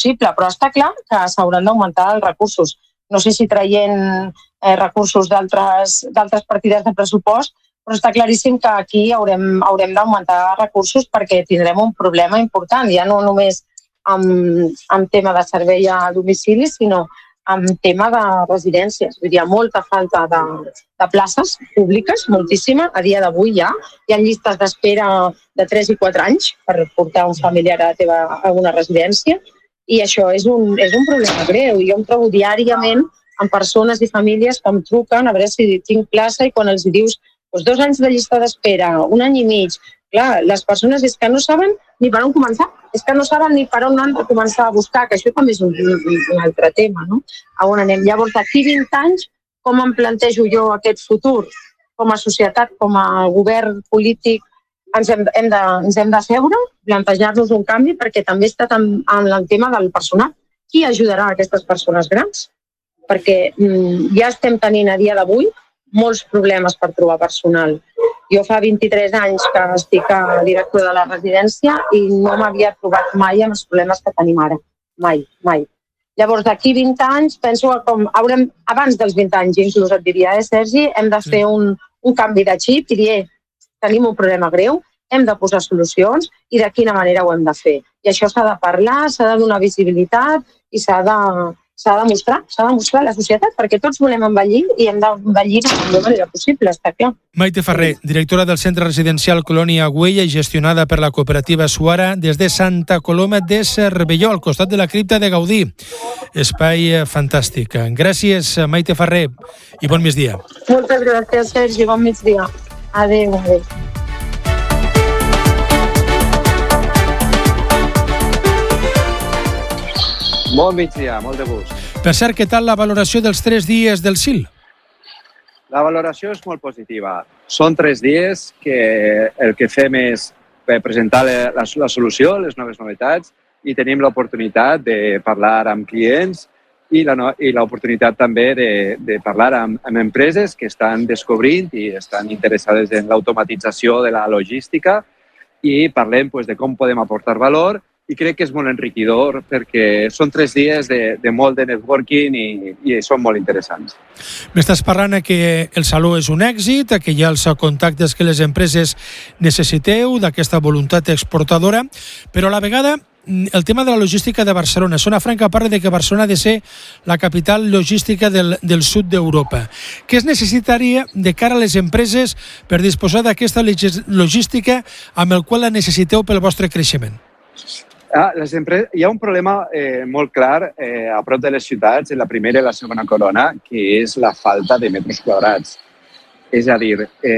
possible, però està clar que s'hauran d'augmentar els recursos. No sé si traient recursos d'altres partides de pressupost, però està claríssim que aquí haurem d'augmentar recursos perquè tindrem un problema important, ja no només amb tema de servei a domicili, sinó amb tema de residències. Hi ha molta falta de places públiques, moltíssima. A dia d'avui hi ha llistes d'espera de 3 i 4 anys per portar un familiar a una residència, i això és un problema greu. Jo em trobo diàriament amb persones i famílies que em truquen a veure si tinc plaça, i quan els dius 2 anys de llista d'espera, 1 any i mig, clar, les persones és que no saben ni per on començar, és que no saben ni per on han de començar a buscar, que això també és un altre tema, no? A on anem? Llavors, d'aquí 20 anys, com em plantejo jo aquest futur? Com a societat, com a govern polític, ens hem de seure, plantejar-nos un canvi, perquè també està en el tema del personal. Qui ajudarà aquestes persones grans? Perquè ja estem tenint a dia d'avui molts problemes per trobar personal. Jo fa 23 anys que estic a director de la residència i no m'havia trobat mai amb els problemes que tenim ara. Mai, mai. Llavors, d'aquí 20 anys, penso que abans dels 20 anys, inclús et diria, Sergi, hem de fer un canvi de xip i dir, tenim un problema greu, hem de posar solucions i de quina manera ho hem de fer. I això s'ha de parlar, s'ha de donar visibilitat i s'ha de mostrar a la societat, perquè tots volem envellir i hem d'envellir de la millor manera possible, està clar. Maite Ferrer, directora del Centre Residencial Colònia Güell, gestionada per la cooperativa Suara des de Santa Coloma de Cervelló, al costat de la cripta de Gaudí. Espai fantàstic. Gràcies, Maite Ferrer, i bon migdia. Moltes gràcies, Sergi, bon migdia. Adéu, adéu. Bon migdia, molt de gust. Per cert, què tal la valoració dels 3 dies del CIL? La valoració és molt positiva. Són 3 dies que el que fem és presentar la solució, les noves novetats, i tenim l'oportunitat de parlar amb clients i l'oportunitat també de parlar amb empreses que estan descobrint i estan interessades en l'automatització de la logística, i parlem de com podem aportar valor. I crec que és molt enriquidor perquè són 3 dies de molt de networking i són molt interessants. M'estàs parlant que el saló és un èxit, que hi ha els contactes que les empreses necessiteu, d'aquesta voluntat exportadora, però a la vegada el tema de la logística de Barcelona. Zona Franca parla de que Barcelona ha de ser la capital logística del sud d'Europa. Què es necessitaria de cara a les empreses per disposar d'aquesta logística amb el qual la necessiteu pel vostre creixement? Hi ha un problema molt clar a prop de les ciutats, en la primera i la segona corona, que és la falta de metres quadrats. És a dir,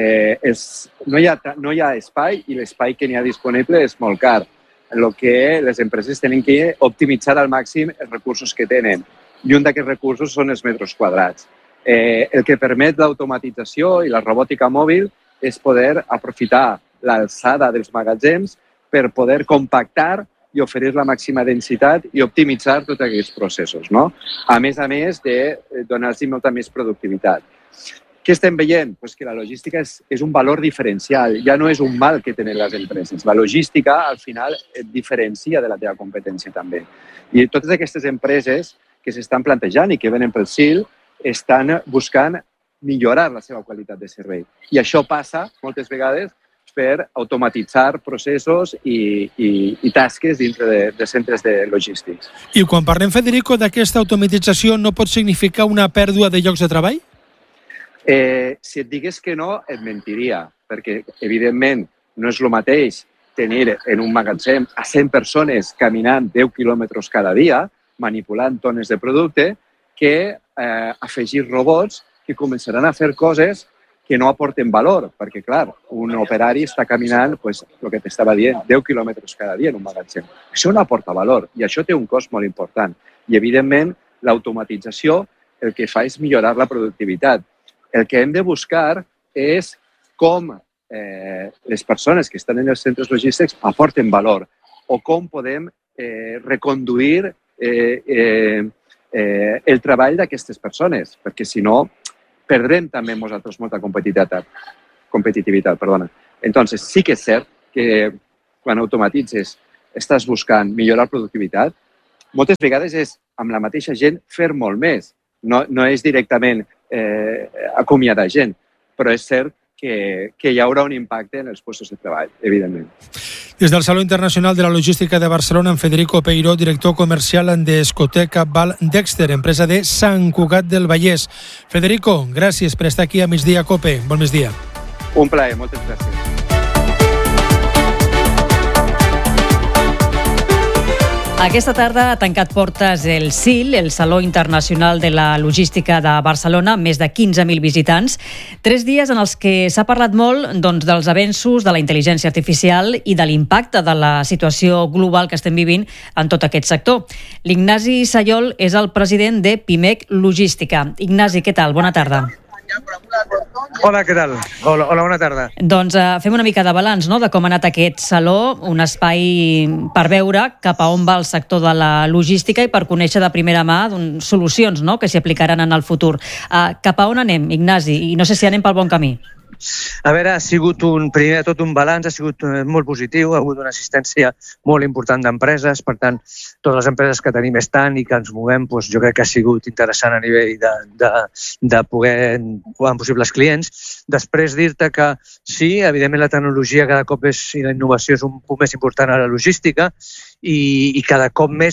no hi ha espai i l'espai que n'hi ha disponible és molt car. El que les empreses tenen que optimitzar al màxim els recursos que tenen. I un d'aquests recursos són els metres quadrats. El que permet l'automatització i la robòtica mòbil és poder aprofitar l'alçada dels magatzems per poder compactar i oferir la màxima densitat i optimitzar tots aquests processos, no? A més de donar-los molta més productivitat. Què estem veient? Pues que la logística és un valor diferencial, ja no és un mal que tenen les empreses. La logística, al final, et diferencia de la teva competència també. I totes aquestes empreses que s'estan plantejant i que venen pel CIL estan buscant millorar la seva qualitat de servei. I això passa, moltes vegades, per automatitzar processos i tasques dintre de centres de logístics. I quan parlem, Federico, d'aquesta automatització, no pot significar una pèrdua de llocs de treball? Si et digués que no, et mentiria, perquè, evidentment, no és el mateix tenir en un magatzem a 100 persones caminant 10 quilòmetres cada dia, manipulant tones de producte, que afegir robots que començaran a fer coses que no aporten valor, perquè, clar, un operari està caminant, el que t'estava dient, 10 quilòmetres cada dia en un magatzem. Això no aporta valor i això té un cost molt important. I, evidentment, l'automatització el que fa és millorar la productivitat. El que hem de buscar és com les persones que estan en els centres logístics aporten valor o com podem reconduir el treball d'aquestes persones, perquè, si no, perdrem també nosaltres molta competitivitat. Entonces, sí que és cert que quan automatitzes estàs buscant millorar productivitat, moltes vegades és amb la mateixa gent fer molt més. No és directament acomiadar gent, però és cert que hi haurà un impacte en els llocs de treball, evidentment. Des del Saló Internacional de la Logística de Barcelona, en Federico Peiró, director comercial d'Escoteca Val Dexter, empresa de Sant Cugat del Vallès. Federico, gràcies per estar aquí a Migdia Cope. Bon migdia. Un plaer, moltes gràcies. Aquesta tarda ha tancat portes el SIL, el Saló Internacional de la Logística de Barcelona, amb més de 15.000 visitants. 3 dies en els que s'ha parlat molt dels avenços de la intel·ligència artificial i de l'impacte de la situació global que estem vivint en tot aquest sector. L'Ignasi Sayol és el president de Pimec Logística. Ignasi, què tal? Bona tarda. Hola, què tal? Hola, bona tarda. Doncs fem una mica de balanç, no?, de com ha anat aquest saló, un espai per veure cap a on va el sector de la logística i per conèixer de primera mà solucions, no?, que s'hi aplicaran en el futur. Cap a on anem, Ignasi? I no sé si anem pel bon camí. A veure, ha sigut primer de tot un balanç, ha sigut molt positiu, ha hagut una assistència molt important d'empreses, per tant, totes les empreses que tenim estan i que ens movem, doncs jo crec que ha sigut interessant a nivell de poder amb possibles clients. Després dir-te que sí, evidentment la tecnologia cada cop i la innovació és un punt més important a la logística i cada cop més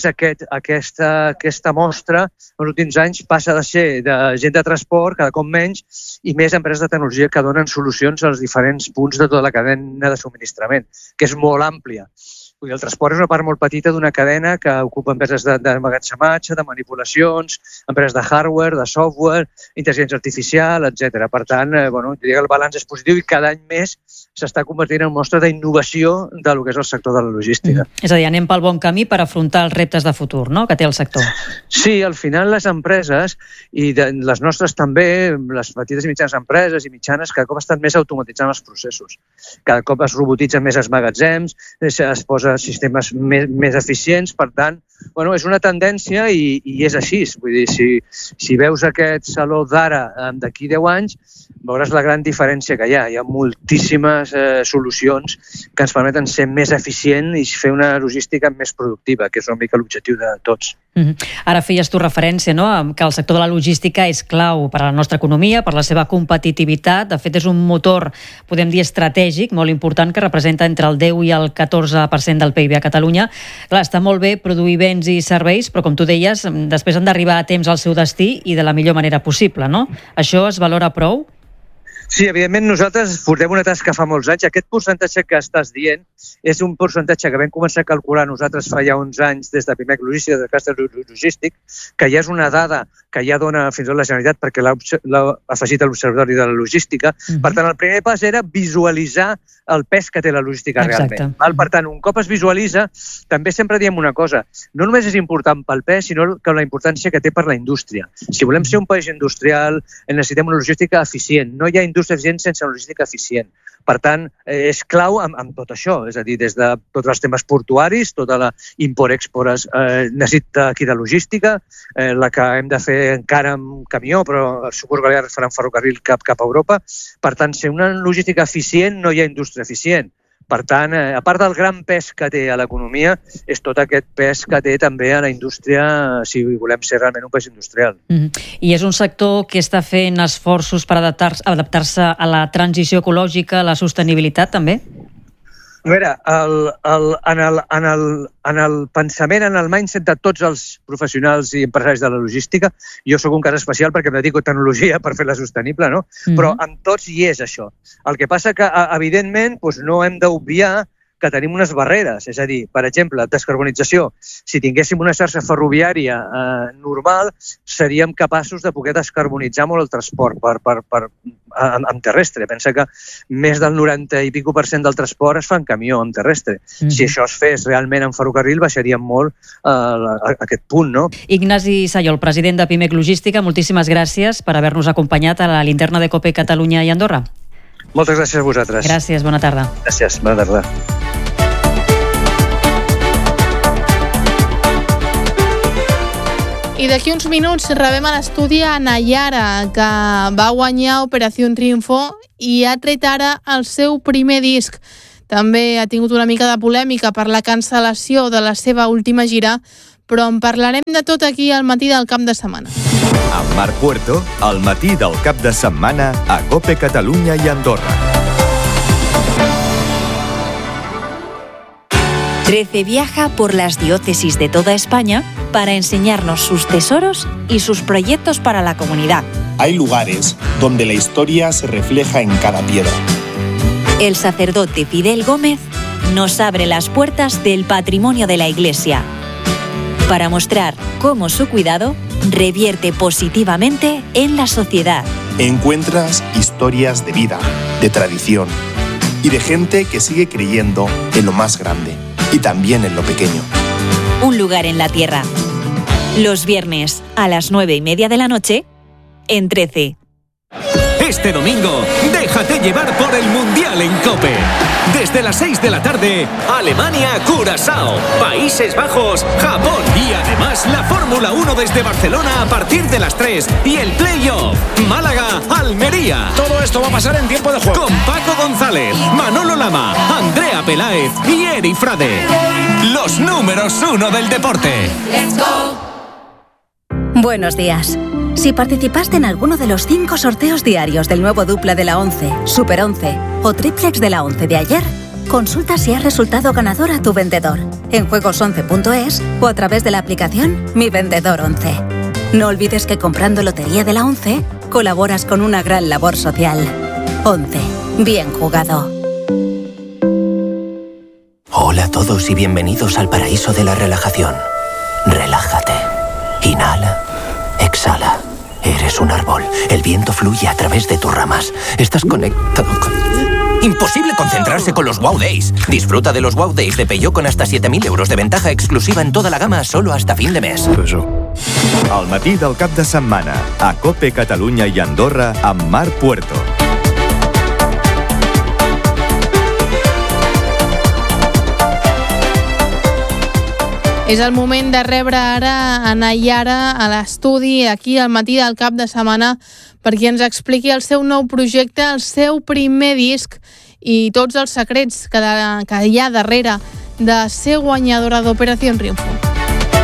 aquesta mostra en els últims anys passa de ser de gent de transport, cada cop menys, i més empreses de tecnologia que donen solucions als diferents punts de tota la cadena de subministrament, que és molt àmplia. El transport és una part molt petita d'una cadena que ocupa empreses d'emmagatzematge, de manipulacions, empreses de hardware, de software, intel·ligència artificial, etc. Per tant, diria que el balanç és positiu i cada any més s'està convertint en mostra d'innovació del que és el sector de la logística. És a dir, anem pel bon camí per afrontar els reptes de futur, no?, que té el sector. Sí, al final les empreses, i les nostres també, les petites i mitjanes empreses i mitjanes, cada cop estan més automatitzant els processos. Cada cop es robotitzen més els magatzems, es posa sistemes més eficients, per tant, és una tendència i és així. Vull dir, si veus aquest saló d'ara d'aquí 10 anys, veuràs la gran diferència que hi ha. Hi ha moltíssimes solucions que ens permeten ser més eficients i fer una logística més productiva, que és una mica l'objectiu de tots. Ara feies tu referència, no?, que el sector de la logística és clau per a la nostra economia, per la seva competitivitat. De fet, és un motor, podem dir, estratègic, molt important, que representa entre el 10 i el 14% del PIB a Catalunya. Clar, està molt bé produir béns i serveis, però com tu deies, després han d'arribar a temps al seu destí i de la millor manera possible, no? Això es valora prou? Sí, evidentment nosaltres portem una tasca fa molts anys. Aquest percentatge que estàs dient és un percentatge que vam començar a calcular nosaltres fa ja uns anys des de Pimec Logística, del clúster logístic, que ja és una dada que ja dona fins i tot la Generalitat perquè l'ha afegit a l'Observatori de la Logística. Per tant, el primer pas era visualitzar el pes que té la logística realment. Per tant, un cop es visualitza, també sempre diem una cosa, no només és important pel pes, sinó que la importància que té per la indústria. Si volem ser un país industrial, necessitem una logística eficient. No hi ha indústria eficient sense una logística eficient. Per tant, és clau amb tot això, és a dir, des de tots els temes portuaris, tota la import-export necessita aquí de logística, la que hem de fer encara amb camió, però el Socors Balear es farà en ferrocarril cap a Europa. Per tant, ser una logística eficient no hi ha indústria eficient. Per tant, a part del gran pes que té a l'economia, és tot aquest pes que té també a la indústria si volem ser realment un país industrial. I és un sector que està fent esforços per adaptar-se a la transició ecològica, a la sostenibilitat també? A veure, en el pensament, en el mindset de tots els professionals i empresaris de la logística, jo sóc un cas especial perquè em dedico a tecnologia per fer-la sostenible, no? Però amb tots hi és això. El que passa que, evidentment, no hem d'obviar que tenim unes barreres, és a dir, per exemple, descarbonització. Si tinguéssim una xarxa ferroviària normal, seríem capaços de poder descarbonitzar molt el transport en terrestre. Pensa que més del 90 i pico % del transport es fa en camió, en terrestre. Si això es fes realment en ferrocarril, baixaríem molt aquest punt, no? Ignasi Sayol, president de Pimec Logística, moltíssimes gràcies per haver-nos acompanyat a la linterna de COPE Catalunya i Andorra. Moltes gràcies a vosaltres. Gràcies, bona tarda. Gràcies, bona tarda. I d'aquí uns minuts rebem a l'estudi a Nayara, que va guanyar Operació Triunfo i ha tret ara el seu primer disc. També ha tingut una mica de polèmica per la cancel·lació de la seva última gira, però en parlarem de tot aquí al matí del cap de setmana. Amb Marc Puerto, al matí del cap de setmana a COPE Catalunya i Andorra. 13 viaja por las diócesis de toda España para enseñarnos sus tesoros y sus proyectos para la comunidad. Hay lugares donde la historia se refleja en cada piedra. El sacerdote Fidel Gómez nos abre las puertas del patrimonio de la Iglesia para mostrar cómo su cuidado revierte positivamente en la sociedad. Encuentras historias de vida, de tradición y de gente que sigue creyendo en lo más grande y también en lo pequeño. Un lugar en la tierra. Los viernes a las 9:30 de la noche en 13. Este domingo, déjate llevar por el Mundial en COPE. Desde las 6 de la tarde, Alemania-Curazao, Países Bajos, Japón. Y además la Fórmula 1 desde Barcelona a partir de las 3. Y el play-off, Málaga-Almería. Todo esto va a pasar en tiempo de juego. Con Paco González, Manolo Lama, Andrea Peláez y Eri Frade. Los números 1 del deporte. Let's go. Buenos días. Si participaste en alguno de los 5 sorteos diarios del nuevo dupla de la 11, Super 11 o triplex de la 11 de ayer, consulta si has resultado ganador a tu vendedor en juegos11.es o a través de la aplicación Mi Vendedor 11. No olvides que comprando Lotería de la 11 colaboras con una gran labor social. 11. Bien jugado. Hola a todos y bienvenidos al paraíso de la relajación. Relájate. Inhala. Exhala. Eres un árbol. El viento fluye a través de tus ramas. Estás conectado con... Imposible concentrarse con los Wow Days. Disfruta de los Wow Days de Peugeot con hasta 7.000 euros de ventaja exclusiva en toda la gama solo hasta fin de mes. Al matí del cap de setmana a COPE Catalunya i Andorra amb Marc Puerto. És el moment de rebre ara a Nayara a l'estudi aquí al matí del cap de setmana perquè ens expliqui el seu nou projecte, el seu primer disc i tots els secrets que hi ha darrere de ser guanyadora d'Operació Triunfo.